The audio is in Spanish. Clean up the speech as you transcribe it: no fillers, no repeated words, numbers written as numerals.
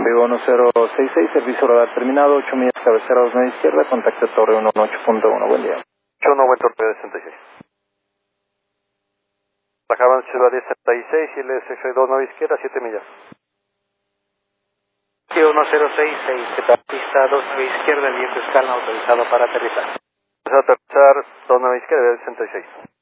Vivo 1066, servicio radar terminado, 8 millas cabecera 29 izquierda, contacto torre 118.1, buen día. 81 buen torpedo 66. Bajaban ciudad 1066 y LS62 9 izquierda, 7 millas. 1066, ¿qué tal? Pista 29 izquierda, el viento escala autorizado para aterrizar. Vamos a aterrizar 29 izquierda 66.